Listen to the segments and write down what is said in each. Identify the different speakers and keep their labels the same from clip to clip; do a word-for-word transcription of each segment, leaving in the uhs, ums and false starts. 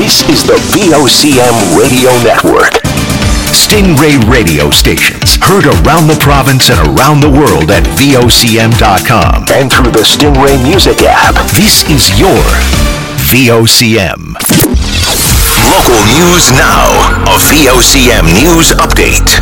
Speaker 1: This is the V O C M Radio Network. Stingray radio stations heard around the province and around the world at V O C M dot com and through the Stingray Music app. This is your V O C M. Local news now. A V O C M News Update.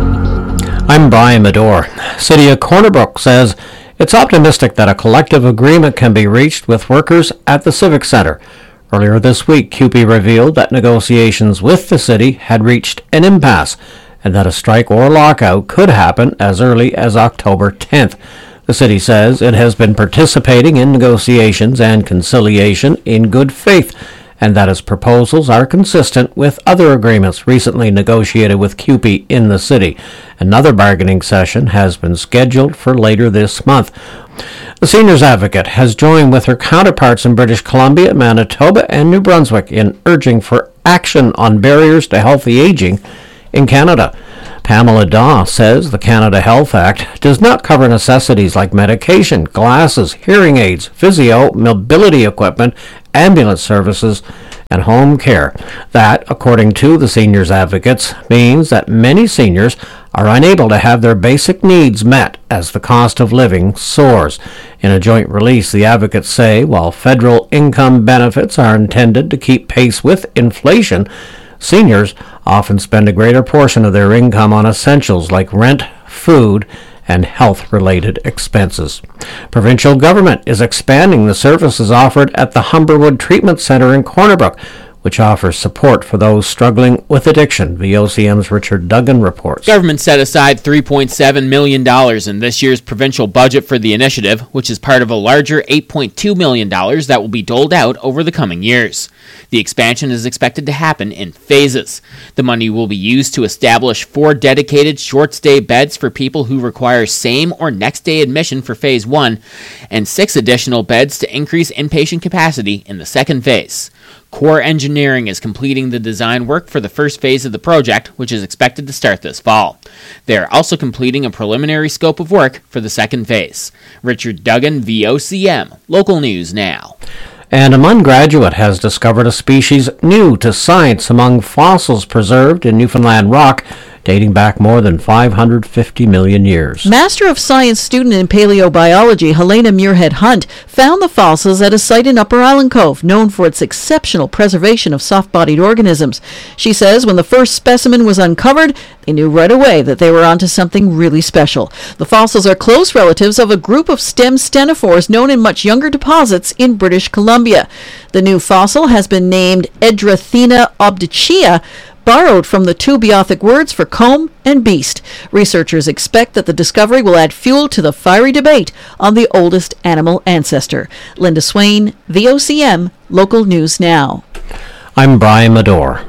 Speaker 2: I'm Brian Medore. City of Corner Brook says it's optimistic that a collective agreement can be reached with workers at the Civic Centre. Earlier this week, C U P E revealed that negotiations with the city had reached an impasse and that a strike or lockout could happen as early as October tenth. The city says it has been participating in negotiations and conciliation in good faith, and that its proposals are consistent with other agreements recently negotiated with C U P E in the city. Another bargaining session has been scheduled for later this month. The Seniors Advocate has joined with her counterparts in British Columbia, Manitoba, and New Brunswick in urging for action on barriers to healthy aging in Canada. Pamela Daw says the Canada Health Act does not cover necessities like medication, glasses, hearing aids, physio, mobility equipment, ambulance services, and home care. That, according to the Seniors Advocates, means that many seniors are unable to have their basic needs met as the cost of living soars. In a joint release, the advocates say while federal income benefits are intended to keep pace with inflation, seniors often spend a greater portion of their income on essentials like rent, food, and health-related expenses. Provincial government is expanding the services offered at the Humberwood Treatment Centre in Corner Brook, which offers support for those struggling with addiction. V O C M's Richard Duggan reports.
Speaker 3: Government set aside three point seven million dollars in this year's provincial budget for the initiative, which is part of a larger eight point two million dollars that will be doled out over the coming years. The expansion is expected to happen in phases. The money will be used to establish four dedicated short-stay beds for people who require same or next-day admission for Phase one, and six additional beds to increase inpatient capacity in the second phase. Core Engineering is completing the design work for the first phase of the project, which is expected to start this fall. They are also completing a preliminary scope of work for the second phase. Richard Duggan, V O C M, Local News Now.
Speaker 2: And a Munn graduate has discovered a species new to science among fossils preserved in Newfoundland rock, dating back more than five hundred fifty million years.
Speaker 4: Master of Science student in paleobiology Helena Muirhead Hunt found the fossils at a site in Upper Island Cove, known for its exceptional preservation of soft-bodied organisms. She says when the first specimen was uncovered, they knew right away that they were onto something really special. The fossils are close relatives of a group of stem stenophores known in much younger deposits in British Columbia. The new fossil has been named Edrathena obducea, borrowed from the two Beothic words for comb and beast. Researchers expect that the discovery will add fuel to the fiery debate on the oldest animal ancestor. Linda Swain, V O C M, Local News Now.
Speaker 2: I'm Brian Medore.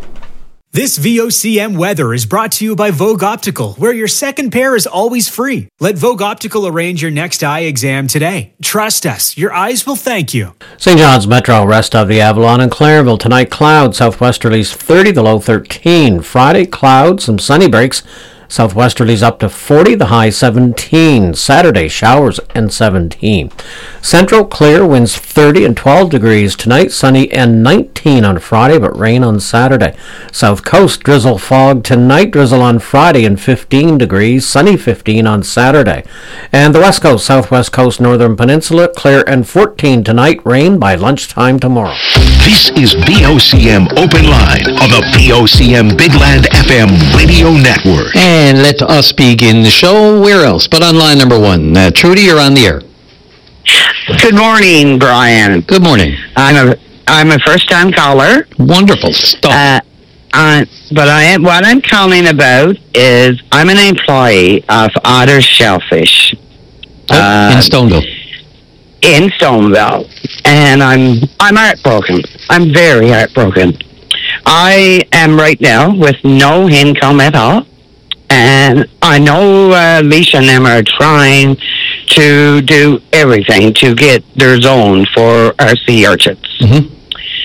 Speaker 5: This V O C M weather is brought to you by Vogue Optical, where your second pair is always free. Let Vogue Optical arrange your next eye exam today. Trust us, your eyes will thank you.
Speaker 2: Saint John's Metro, rest of the Avalon and Clareville. Tonight, clouds, southwesterlies thirty, the low thirteen. Friday, clouds, some sunny breaks. Southwesterlies up to forty, the high seventeen. Saturday, showers and seventeen. Central, clear, winds thirty and twelve degrees. Tonight, sunny and nineteen on Friday, but rain on Saturday. South Coast, drizzle, fog tonight, drizzle on Friday and fifteen degrees. Sunny fifteen on Saturday. And the West Coast, Southwest Coast, Northern Peninsula, clear and fourteen tonight, rain by lunchtime tomorrow.
Speaker 1: This is V O C M Open Line on the V O C M Big Land F M Radio Network.
Speaker 6: And let us begin the show. Where else but on line number one? Uh, Trudy, you're on the air.
Speaker 7: Good morning, Brian.
Speaker 6: Good morning.
Speaker 7: I'm a I'm a first time caller.
Speaker 6: Wonderful stuff.
Speaker 7: Uh, I, but I am, what I'm calling about is I'm an employee of Otter Shellfish.
Speaker 6: Oh,
Speaker 7: uh,
Speaker 6: in Stoneville.
Speaker 7: In Stoneville, and I'm I'm heartbroken. I'm very heartbroken. I am right now with no income at all. And I know uh, Lisa and them are trying to do everything to get their zone for our sea urchins.
Speaker 6: Mm-hmm.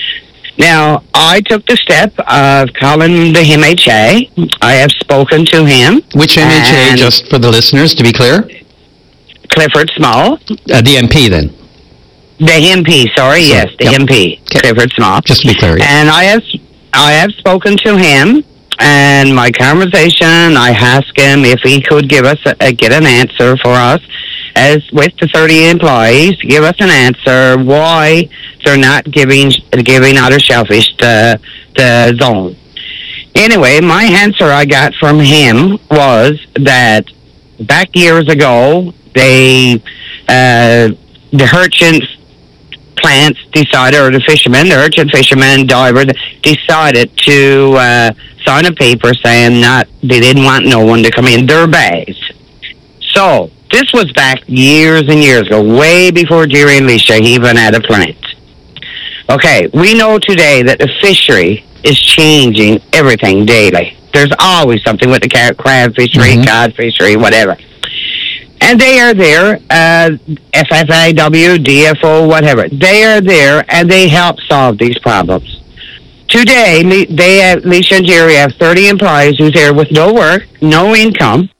Speaker 7: Now, I took the step of calling the M H A. I have spoken to him.
Speaker 6: Which M H A, just for the listeners, to be clear?
Speaker 7: Clifford Small.
Speaker 6: Uh, the M P, then.
Speaker 7: The M P, sorry,
Speaker 6: Sorry.
Speaker 7: yes, the
Speaker 6: Yep.
Speaker 7: M P,
Speaker 6: Okay.
Speaker 7: Clifford Small.
Speaker 6: Just to be clear. Yeah.
Speaker 7: And I have, I have spoken to him, and my conversation, I asked him if he could give us, a, get an answer for us, as with the thirty employees, give us an answer why they're not giving, giving Outer Shellfish the, the zone. Anyway, my answer I got from him was that back years ago, they, uh, the urchin plants decided, or the fishermen, the urchin fishermen, diver, decided to uh, sign a paper saying not they didn't want no one to come in their bays. So this was back years and years ago, way before Jerry and Alicia even had a plant. Okay, we know today that the fishery is changing everything daily. There's always something with the crab fishery,
Speaker 6: Mm-hmm.
Speaker 7: cod fishery, whatever. And they are there, uh, F F A W, D F O, whatever. They are there, and they help solve these problems. Today, they have, Alicia and Jerry have thirty employees who's there with no work, no income,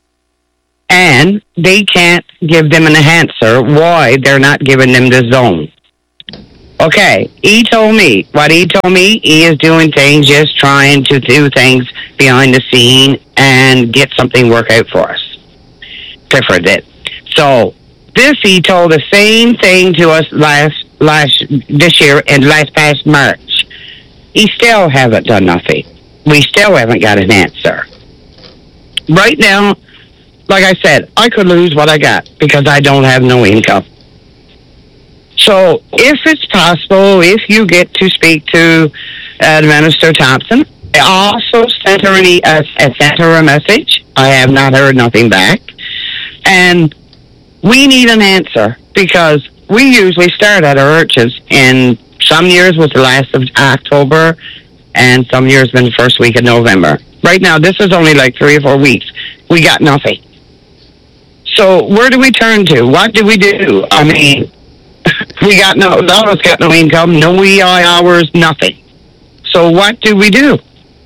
Speaker 7: and they can't give them an answer why they're not giving them the zone. Okay, he told me, what he told me, he is doing things, just trying to do things behind the scene and get something work out for us. Clifford did. So, this, he told the same thing to us last, last, this year and last past March. He still haven't done nothing. We still haven't got an answer. Right now, like I said, I could lose what I got because I don't have no income. So, if it's possible, if you get to speak to uh, Minister Thompson, I also sent her, any, uh, sent her a message. I have not heard nothing back. And we need an answer because we usually start at our urchins, and some years was the last of October, and some years been the first week of November. Right now, this is only like three or four weeks. We got nothing. So where do we turn to? What do we do? I mean, we got no, none of us got no income, no E I hours, nothing. So what do we do?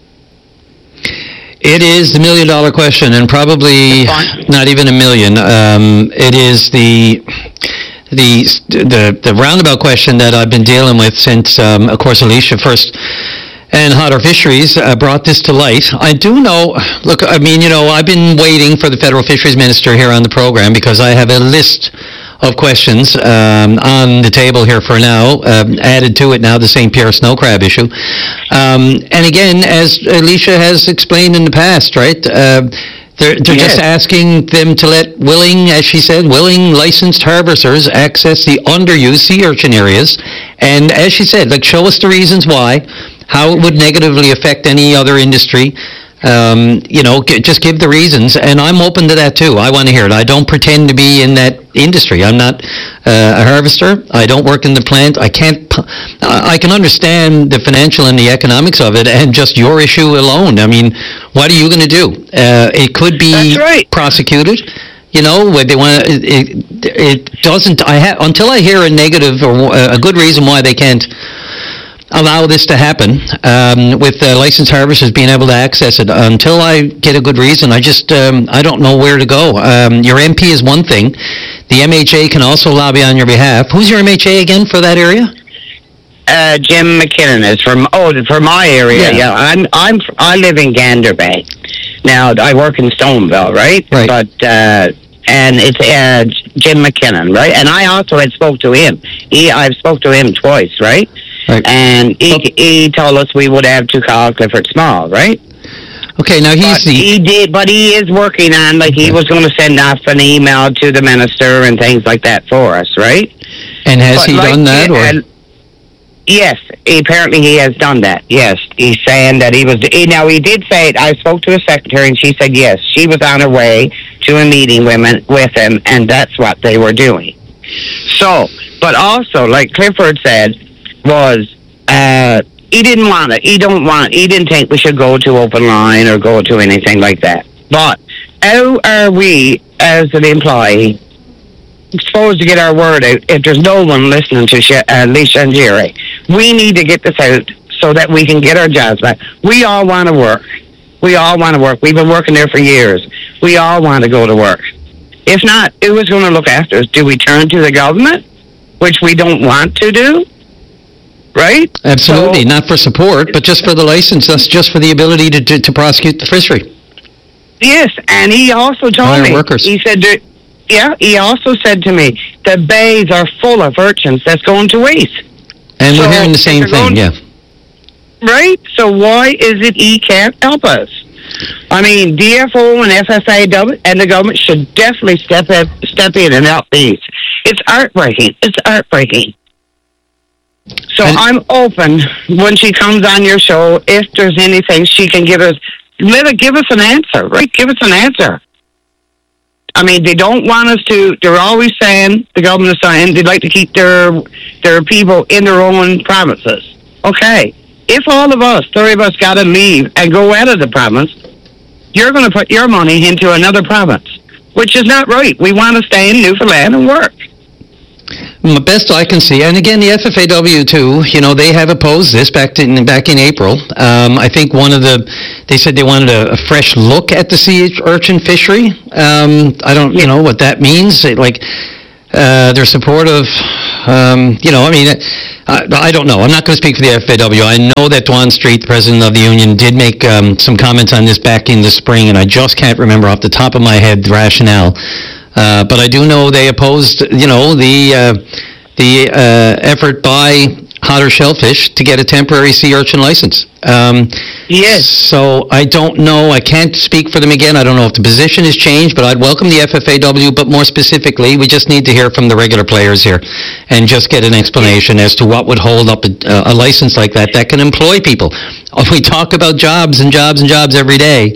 Speaker 6: It is the million dollar question, and probably not even a million. Um, it is the the the the roundabout question that I've been dealing with since, um, of course, Alicia first and Hotter Fisheries uh, brought this to light. I do know. Look, I mean, you know, I've been waiting for the federal fisheries minister here on the program because I have a list of questions um, on the table here for now, um, added to it now, the Saint Pierre snow crab issue. Um, and again, as Alicia has explained in the past, right, uh, they're, they're
Speaker 7: yes.
Speaker 6: just asking them to let willing, as she said, willing licensed harvesters access the underused sea urchin areas. And as she said, like, show us the reasons why, how it would negatively affect any other industry. Um, you know, g- just give the reasons, and I'm open to that too. I want to hear it. I don't pretend to be in that industry. I'm not uh, a harvester. I don't work in the plant. I can't. P- I can understand the financial and the economics of it, and just your issue alone. I mean, what are you going to do? Uh, it could be
Speaker 7: That's right.
Speaker 6: prosecuted. You know, where they want to. It, it, it doesn't. I ha- until I hear a negative or a good reason why they can't allow this to happen, um, with uh, licensed harvesters being able to access it. Until I get a good reason, I just, um, I don't know where to go. Um, your M P is one thing. The M H A can also lobby on your behalf. Who's your M H A again for that area?
Speaker 7: Uh, Jim McKinnon is from, oh, from my area,
Speaker 6: Yeah.
Speaker 7: yeah. I'm, I'm, I live in Gander Bay. Now, I work in Stoneville, right?
Speaker 6: Right.
Speaker 7: But, uh, and it's uh, Jim McKinnon, right? And I also had spoke to him. He, I've spoke to him twice, right?
Speaker 6: Right.
Speaker 7: And he, he told us we would have to call Clifford Small, right?
Speaker 6: Okay, now he's
Speaker 7: But
Speaker 6: the...
Speaker 7: he did, but he is working on, like, he was going to send off an email to the minister and things like that for us, right?
Speaker 6: And has
Speaker 7: But
Speaker 6: he
Speaker 7: like,
Speaker 6: done that, or...
Speaker 7: and- Yes, apparently he has done that. Yes, he's saying that he was. He, now he did say it. I spoke to his secretary, and she said yes, she was on her way to a meeting with him, with him, and that's what they were doing. So, but also, like Clifford said, was uh, he didn't want it. He don't want. He didn't think we should go to open line or go to anything like that. But how are we, as an employee, supposed to get our word out if there's no one listening to Sh- uh, Alicia and Jerry? We need to get this out so that we can get our jobs back. We all want to work. We all want to work. We've been working there for years. We all want to go to work. If not, who is going to look after us? Do we turn to the government? which we don't want to do, right?
Speaker 6: Absolutely,
Speaker 7: So,
Speaker 6: not for support, but just for the license. That's just for the ability to to, to prosecute the fishery.
Speaker 7: yes, and he also told
Speaker 6: Hire
Speaker 7: me,
Speaker 6: workers.
Speaker 7: he said, that, yeah, he also said to me, the bays are full of urchins that's going to waste,
Speaker 6: And
Speaker 7: So,
Speaker 6: we're hearing the
Speaker 7: if
Speaker 6: same
Speaker 7: they're
Speaker 6: thing,
Speaker 7: going-
Speaker 6: yeah.
Speaker 7: right? So why is it he can't help us? I mean, D F O and F S A W and the government should definitely step up, step in and help these. It's heartbreaking. It's heartbreaking. So
Speaker 6: And-
Speaker 7: I'm open when she comes on your show. If there's anything she can give us, let her give us an answer, right? Give us an answer. I mean, they don't want us to. They're always saying, the government is saying, they'd like to keep their their people in their own provinces. Okay, if all of us, three of us, got to leave and go out of the province, you're going to put your money into another province, which is not right. We want to stay in Newfoundland and work.
Speaker 6: Mm, Best I can see, and again, the F F A W too. You know, they have opposed this back in back in April. Um, I think one of the, they said they wanted a, a fresh look at the sea urchin fishery. Um, I don't, you know, what that means. It, like, uh, their support of, um, you know, I mean, I, I don't know. I'm not going to speak for the F F A W. I know that Dwan Street, the president of the union, did make um, some comments on this back in the spring, and I just can't remember off the top of my head the rationale. Uh, but I do know they opposed, you know, the uh, the uh, effort by Hotter Shellfish to get a temporary sea urchin license. Um,
Speaker 7: Yes.
Speaker 6: So I don't know. I can't speak for them again. I don't know if the position has changed, but I'd welcome the F F A W. But more specifically, we just need to hear from the regular players here and just get an explanation as to what would hold up a, a license like that that can employ people. We talk about jobs and jobs and jobs every day.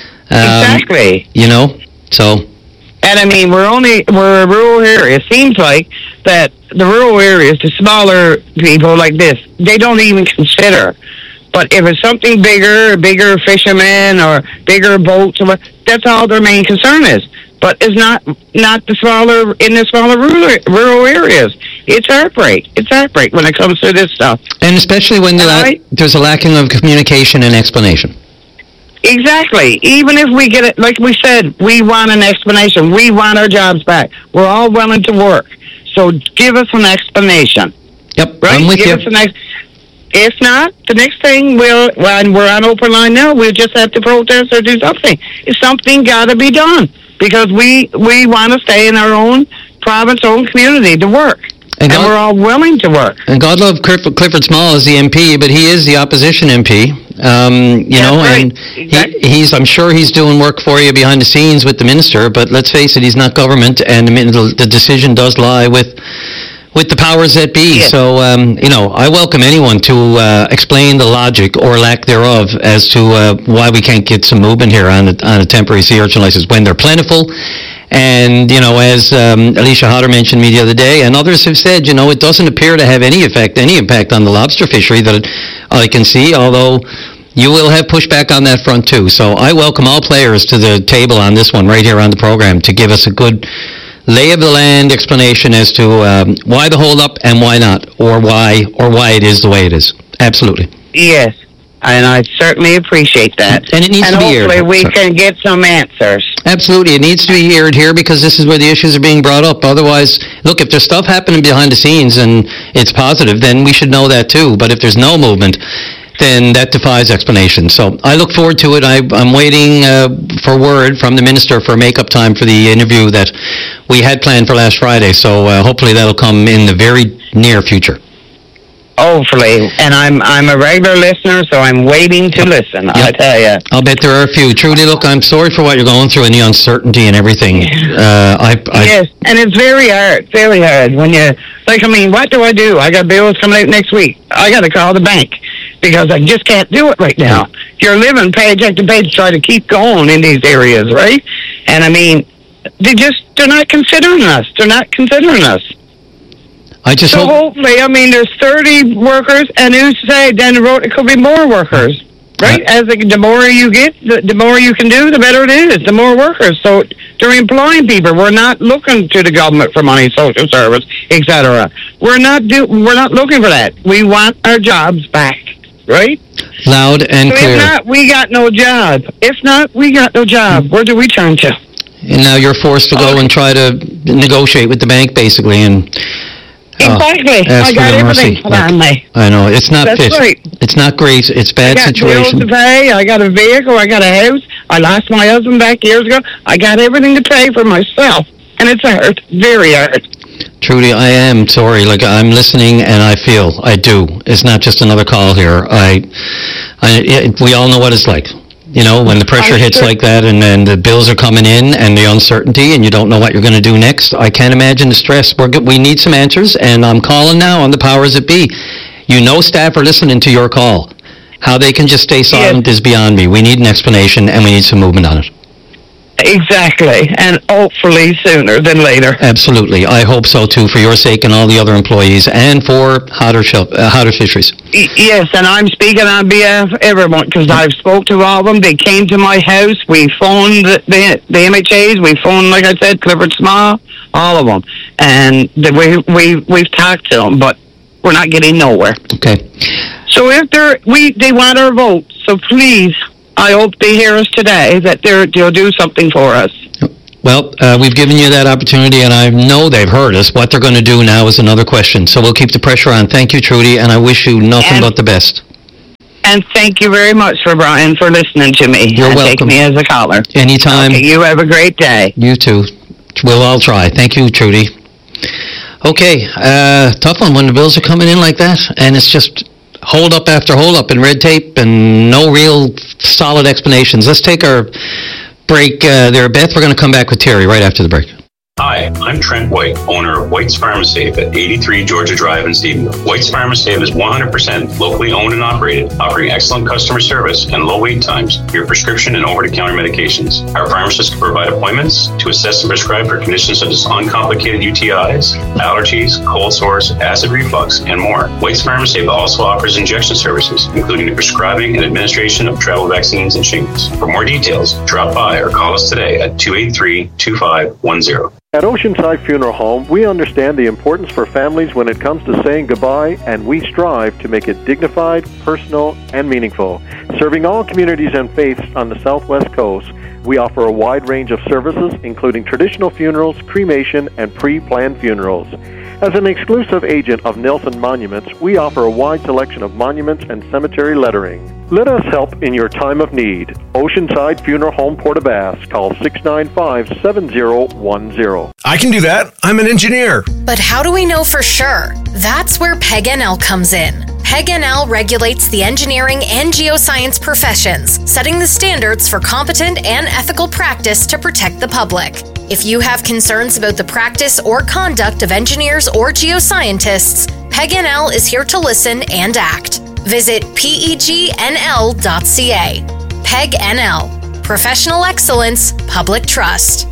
Speaker 6: Um,
Speaker 7: Exactly.
Speaker 6: You know, so...
Speaker 7: And I mean, we're only, we're a rural area. It seems like that the rural areas, the smaller people like this, they don't even consider. But if it's something bigger, bigger fishermen or bigger boats, or what, that's all their main concern is. But it's not not the smaller, in the smaller rural, rural areas. It's heartbreak. It's heartbreak when it comes to this stuff.
Speaker 6: And especially when the la-
Speaker 7: Right.
Speaker 6: there's a lacking of communication and explanation.
Speaker 7: Exactly. Even if we get it, like we said, we want an explanation. We want our jobs back. We're all willing to work. So give us an explanation.
Speaker 6: Yep,
Speaker 7: Right?
Speaker 6: I'm with
Speaker 7: give
Speaker 6: you.
Speaker 7: us an ex- If not, the next thing we'll, well, we're on open line now, we'll just have to protest or do something. It's something got to be done because we, we want to stay in our own province, own community to work.
Speaker 6: And
Speaker 7: And,
Speaker 6: God-
Speaker 7: we're all willing to work.
Speaker 6: And God love Clifford, Clifford Small as the M P, but he is the opposition M P. Um, you
Speaker 7: That's
Speaker 6: know,
Speaker 7: right.
Speaker 6: and
Speaker 7: Exactly.
Speaker 6: he, he's, I'm sure he's doing work for you behind the scenes with the minister, but let's face it, he's not government, and the, the decision does lie with with the powers that be.
Speaker 7: Yes.
Speaker 6: So, um, you know, I welcome anyone to uh, explain the logic or lack thereof as to uh, why we can't get some movement here on a, on a temporary sea urchin license when they're plentiful. And, you know, as um, Alicia Hodder mentioned me the other day, and others have said, you know, it doesn't appear to have any effect, any impact on the lobster fishery that I can see, although you will have pushback on that front too. So I welcome all players to the table on this one right here on the program to give us a good lay of the land explanation as to um, why the holdup and why not, or why or why it is the way it is. Absolutely.
Speaker 7: Yes. And I certainly appreciate that.
Speaker 6: And it needs
Speaker 7: and
Speaker 6: to be aired.
Speaker 7: hopefully we
Speaker 6: Sure.
Speaker 7: can get some answers.
Speaker 6: Absolutely. It needs to be aired here because this is where the issues are being brought up. Otherwise, look, if there's stuff happening behind the scenes and it's positive, then we should know that too. But if there's no movement, then that defies explanation. So I look forward to it. I, I'm waiting uh, for word from the minister for make-up time for the interview that we had planned for last Friday. So uh, hopefully that'll come in the very near future.
Speaker 7: Hopefully. And I'm I'm a regular listener, so I'm waiting to listen, I
Speaker 6: Yep.
Speaker 7: tell you.
Speaker 6: I'll bet there are a few. Trudy, look, I'm sorry for what you're going through and the uncertainty and everything. Uh, I, I,
Speaker 7: Yes, and it's very hard, very hard when you, like, I mean, what do I do? I got bills coming out next week. I got to call the bank because I just can't do it right now. You're living paycheck to paycheck, trying to keep going in these areas, right? And I mean, they just, they're not considering us. They're not considering us.
Speaker 6: I just
Speaker 7: So
Speaker 6: hope...
Speaker 7: hopefully, I mean, there's thirty workers, and who's to say down the road it could be more workers, right?
Speaker 6: Uh,
Speaker 7: As the, the more you get, the, the more you can do, the better it is. The more workers, so they're employing people. We're not looking to the government for money, social service, et cetera. We're not do. We're not looking for that. We want our jobs back, right?
Speaker 6: Loud and
Speaker 7: So
Speaker 6: clear.
Speaker 7: if not, we got no job. If not, we got no job. Where do we turn to?
Speaker 6: And now you're forced to go and try to negotiate with the bank, basically. And
Speaker 7: Exactly.
Speaker 6: Oh,
Speaker 7: I got everything put on me.
Speaker 6: I know. It's not
Speaker 7: That's
Speaker 6: fit.
Speaker 7: right.
Speaker 6: It's not great. It's a bad
Speaker 7: I got
Speaker 6: situation.
Speaker 7: bills to pay. I got a vehicle. I got a house. I lost my husband back years ago. I got everything to pay for myself. And it's hard. Very hard.
Speaker 6: Trudy, I am sorry. Like, I'm listening and I feel. I do. It's not just another call here. I, I it, we all know what it's like. You know, when the pressure hits like that and then the bills are coming in and the uncertainty and you don't know what you're going to do next, I can't imagine the stress. We're, we need some answers, and I'm calling now on the powers that be. You know staff are listening to your call. How they can just stay silent yes. is beyond me. We need an explanation, and we need some movement on it.
Speaker 7: Exactly, and hopefully sooner than later.
Speaker 6: Absolutely. I hope so, too, for your sake and all the other employees, and for Hodder, uh, Hodder Fisheries.
Speaker 7: Y- yes, and I'm speaking on behalf of everyone, because I've spoke to all of them. They came to my house. We phoned the, the, the M H As. We phoned, like I said, Clifford Small, all of them. And the, we, we, we've talked to them, but we're not getting nowhere.
Speaker 6: Okay.
Speaker 7: So if they're, we, they want our vote, so please, I hope they hear us today, that they're, they'll do something for us.
Speaker 6: Well, uh, we've given you that opportunity, and I know they've heard us. What they're going to do now is another question. So we'll keep the pressure on. Thank you, Trudy, and I wish you nothing and, but the best.
Speaker 7: And thank you very much, for Brian, for listening to me.
Speaker 6: You're
Speaker 7: and
Speaker 6: welcome.
Speaker 7: Take me as a caller.
Speaker 6: Anytime.
Speaker 7: Okay, you have a great day.
Speaker 6: You too. We'll all try. Thank you, Trudy. Okay, uh, tough one when the bills are coming in like that, and it's just hold up after hold up and red tape and no real solid explanations. Let's take our break uh, there, Beth. We're going to come back with Terry right after the break.
Speaker 8: Hi, I'm Trent White, owner of White's Pharmasafe at eighty-three Georgia Drive in Stephenville. White's Pharmasafe is one hundred percent locally owned and operated, offering excellent customer service and low wait times for your prescription and over-the-counter medications. Our pharmacists can provide appointments to assess and prescribe for conditions such as uncomplicated U T Is, allergies, cold sores, acid reflux, and more. White's Pharmasafe also offers injection services, including the prescribing and administration of travel vaccines and shingles. For more details, drop by or call us today at two eight three, two five one zero.
Speaker 9: At Oceanside Funeral Home, we understand the importance for families when it comes to saying goodbye, and we strive to make it dignified, personal, and meaningful. Serving all communities and faiths on the Southwest Coast, we offer a wide range of services, including traditional funerals, cremation, and pre-planned funerals. As an exclusive agent of Nelson Monuments, we offer a wide selection of monuments and cemetery lettering. Let us help in your time of need. Oceanside Funeral Home, Port Bass. Call six nine five, seven zero one zero.
Speaker 10: I can do that. I'm an engineer.
Speaker 11: But how do we know for sure? That's where P E G N L comes in. P E G N L regulates the engineering and geoscience professions, setting the standards for competent and ethical practice to protect the public. If you have concerns about the practice or conduct of engineers or geoscientists, P E G N L is here to listen and act. Visit P E G N L dot C A. P E G N L. Professional excellence, public trust.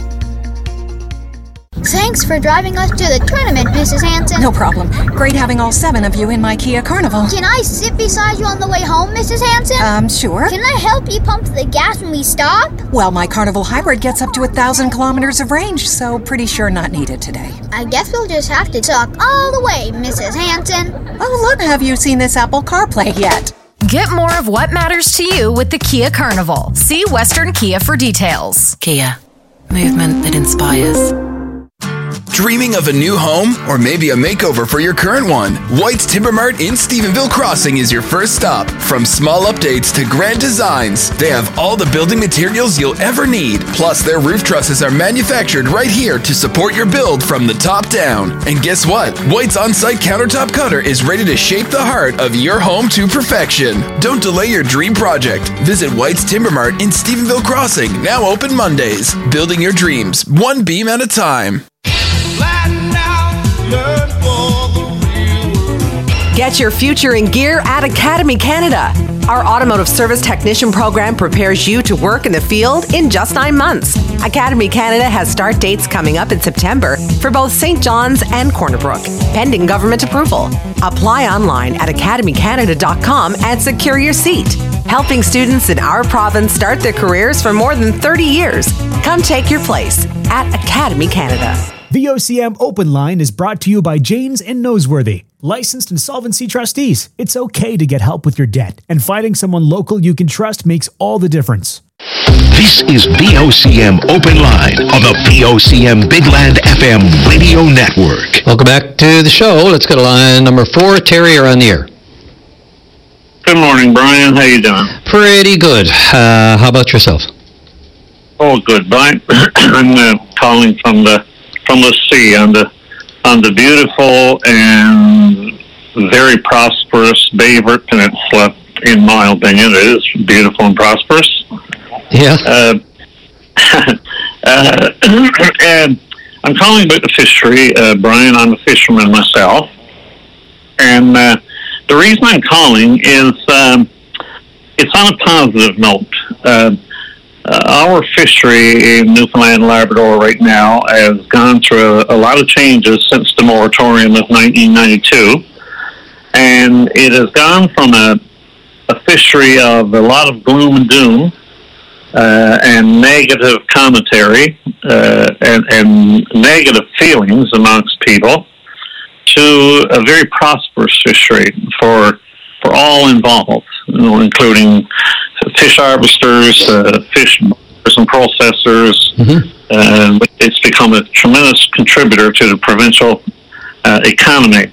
Speaker 12: Thanks for driving us to the tournament, Missus Hanson.
Speaker 13: No problem. Great having all seven of you in my Kia Carnival.
Speaker 12: Can I sit beside you on the way home, Missus Hanson?
Speaker 13: Um, sure.
Speaker 12: Can I help you pump the gas when we stop?
Speaker 13: Well, my Carnival Hybrid gets up to a thousand kilometers of range, so pretty sure not needed today.
Speaker 12: I guess we'll just have to talk all the way, Missus Hanson.
Speaker 13: Oh, look, have you seen this Apple CarPlay yet?
Speaker 11: Get more of what matters to you with the Kia Carnival. See Western Kia for details.
Speaker 14: Kia. Movement that inspires.
Speaker 15: Dreaming of a new home or maybe a makeover for your current one? White's Timber Mart in Stephenville Crossing is your first stop. From small updates to grand designs, they have all the building materials you'll ever need. Plus, their roof trusses are manufactured right here to support your build from the top down. And guess what? White's on-site countertop cutter is ready to shape the heart of your home to perfection. Don't delay your dream project. Visit White's Timber Mart in Stephenville Crossing, now open Mondays. Building your dreams, one beam at a time.
Speaker 16: Get your future in gear at Academy Canada. Our automotive service technician program prepares you to work in the field in just nine months. Academy Canada has start dates coming up in September for both Saint John's and Corner Brook, pending government approval. Apply online at academy canada dot com and secure your seat. Helping students in our province start their careers for more than thirty years. Come take your place at Academy Canada.
Speaker 5: The O C M Open Line is brought to you by Janes and Noseworthy, licensed insolvency trustees. It's okay to get help with your debt, and finding someone local you can trust makes all the difference.
Speaker 1: This is V O C M Open Line on the V O C M Big Land F M Radio Network.
Speaker 6: Welcome back to the show. Let's go to line number four. Terry, you're on the air.
Speaker 17: Good morning, Brian. How you doing?
Speaker 6: Pretty good. Uh, how about yourself?
Speaker 17: Oh, good, Brian. I'm uh, calling from the from the sea on the on the beautiful and very prosperous Bayvert Peninsula. In my opinion, it is beautiful and prosperous.
Speaker 6: Yeah.
Speaker 17: Uh, uh, and I'm calling about the fishery, uh, Brian. I'm a fisherman myself, and uh, the reason I'm calling is um, it's on a positive note. Uh, uh, our fishery in Newfoundland and Labrador right now has gone through a, a lot of changes since the moratorium of nineteen ninety-two, and it has gone from a a fishery of a lot of gloom and doom uh, and negative commentary uh, and, and negative feelings amongst people to a very prosperous fishery for for all involved, you know, including fish harvesters, uh, fish buyers and processors. Mm-hmm. Uh, it's become a tremendous contributor to the provincial uh, economy.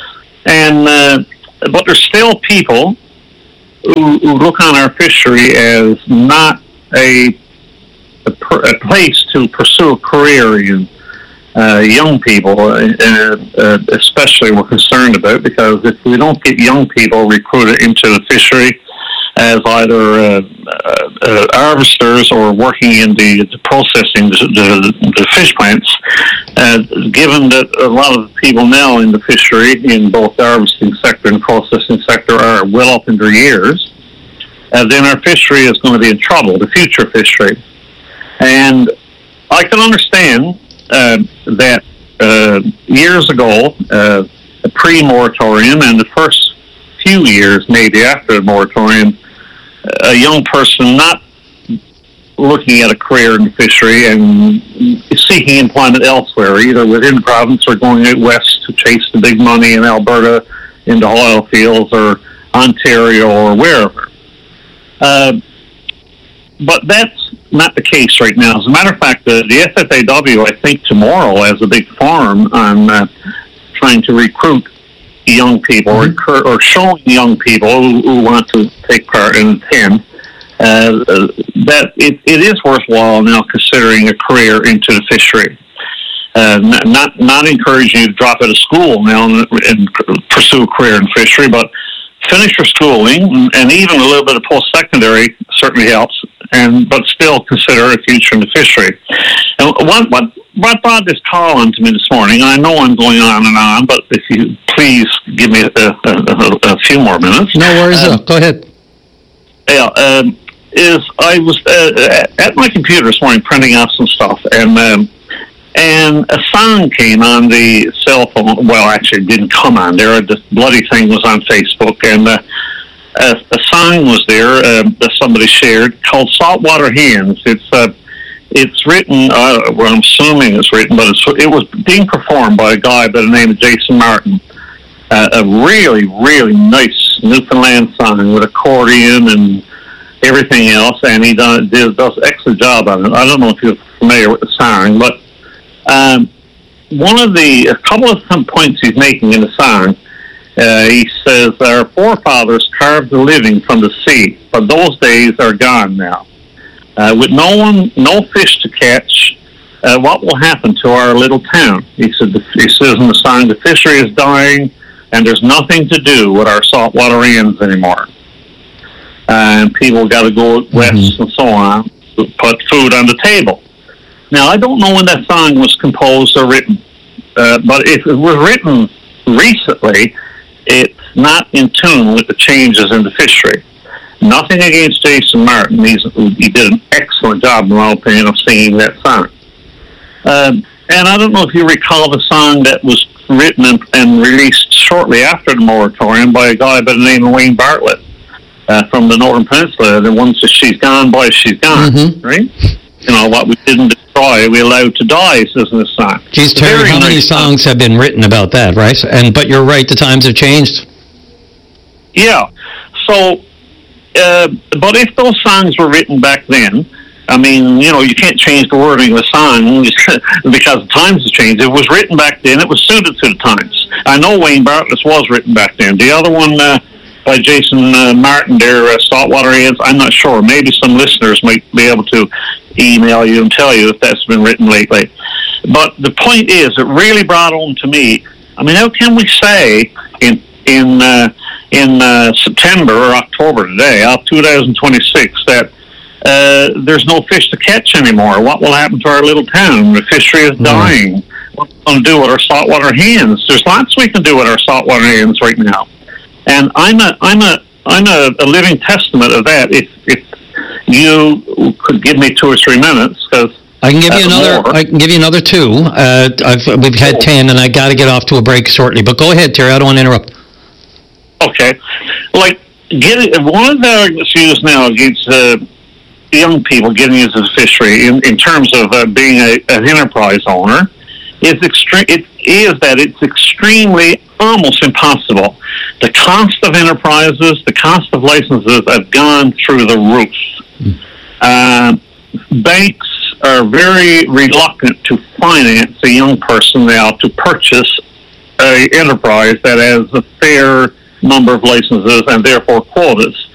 Speaker 17: And uh, but there's still people Who, who look on our fishery as not a, a, a place to pursue a career in. Uh, young people, uh, uh, especially, we're concerned about, because if we don't get young people recruited into the fishery as either uh, uh, uh, harvesters or working in the, the processing the, the, the fish plants, uh, given that a lot of people now in the fishery, in both the harvesting sector and processing sector, are well up in their years, uh, then our fishery is going to be in trouble, the future fishery. And I can understand uh, that uh, years ago, uh, pre-moratorium and the first few years, maybe after the moratorium, a young person not looking at a career in the fishery and seeking employment elsewhere, either within the province or going out west to chase the big money in Alberta, in the oil fields, or Ontario, or wherever. Uh, but that's not the case right now. As a matter of fact, the, the F F A W, I think, tomorrow has a big forum on uh, trying to recruit young people mm-hmm. or, or showing young people who, who want to take part and attend uh, that it, it is worthwhile now considering a career into the fishery. Uh, not, not not encouraging you to drop out of school now and, and pursue a career in fishery, but finish your schooling, and even a little bit of post-secondary certainly helps, and but still consider a future in the fishery. And what what what brought this call on to me this morning, I know I'm going on and on, but if you please give me a, a, a, a few more minutes.
Speaker 6: No worries, um, go ahead.
Speaker 17: Yeah, um, is I was uh, at my computer this morning printing out some stuff, and um, and a song came on the cell phone. Well, actually, it didn't come on there. The bloody thing was on Facebook, and uh, a, a song was there uh, that somebody shared called "Saltwater Hands." It's uh, it's written. Uh, well, I'm assuming it's written, but it's, it was being performed by a guy by the name of Jason Martin. Uh, a really, really nice Newfoundland song with accordion and everything else, and he does, does an excellent job on it. I don't know if you're familiar with the song, but um, one of the, a couple of some points he's making in the song, uh, he says, our forefathers carved a living from the sea, but those days are gone now. Uh, with no one, no fish to catch, uh, what will happen to our little town? He said, the, he says in the song, the fishery is dying, and there's nothing to do with our saltwater ends anymore. And people got to go west mm-hmm. and so on to put food on the table. Now, I don't know when that song was composed or written, uh, but if it was written recently, it's not in tune with the changes in the fishery. Nothing against Jason Martin. He's, he did an excellent job, in my opinion, of singing that song. Um, and I don't know if you recall the song that was written and, and released shortly after the moratorium by a guy by the name of Wayne Bartlett. Uh, from the Northern Peninsula, the ones that she's gone, boy, she's gone, mm-hmm. right? You know, what we didn't destroy, we allowed to die, says in the song.
Speaker 6: Geez, Terry, how nice many songs song. have been written about that, right? And But you're right, the times have changed.
Speaker 17: Yeah. So, uh, but if those songs were written back then, I mean, you know, you can't change the wording of the song because the times have changed. It was written back then. It was suited to the times. I know Wayne Bartlett's was written back then. The other one uh, by Jason uh, Martin there, uh, Saltwater Ends, I'm not sure. Maybe some listeners might be able to email you and tell you if that's been written lately. But the point is, it really brought home to me, I mean, how can we say in in uh, in uh, September or October today, of two thousand twenty-six, that uh, there's no fish to catch anymore? What will happen to our little town? The fishery is dying. What are we going to do with our saltwater hens? There's lots we can do with our saltwater hens right now. And I'm a I'm a I'm a, a living testament of that. If if you could give me two or three minutes, because
Speaker 6: I can give you another.
Speaker 17: More.
Speaker 6: I can give you another two. Uh, I've, we've had ten, and I got to get off to a break shortly. But go ahead, Terry. I don't want to interrupt.
Speaker 17: Okay, like getting one of the arguments used now against uh, young people getting into the fishery in, in terms of uh, being a, an enterprise owner is extreme. It is that it's extremely, almost impossible. The cost of enterprises, the cost of licenses have gone through the roof. Mm. Uh, banks are very reluctant to finance a young person now to purchase an enterprise that has a fair number of licenses and therefore quotas.